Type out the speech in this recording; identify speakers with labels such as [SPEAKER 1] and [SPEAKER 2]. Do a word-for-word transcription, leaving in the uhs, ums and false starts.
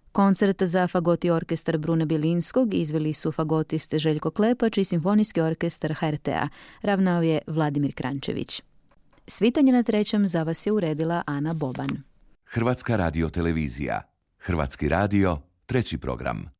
[SPEAKER 1] Koncert za fagoti orkestar Brune Bilinskog izveli su fagotist Željko Klepač i simfonijski orkestar H R T-a. Ravnao je Vladimir Krančević. Svitanje na trećem za vas je uredila Ana Boban.
[SPEAKER 2] Hrvatska radiotelevizija. Hrvatski radio, treći program.